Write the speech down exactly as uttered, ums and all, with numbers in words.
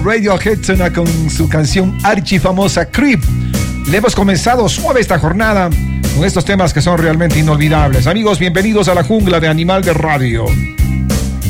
Radiohead suena con su canción archifamosa Creep. Le hemos comenzado suave esta jornada con estos temas que son realmente inolvidables. Amigos, bienvenidos a la jungla de Animal de Radio.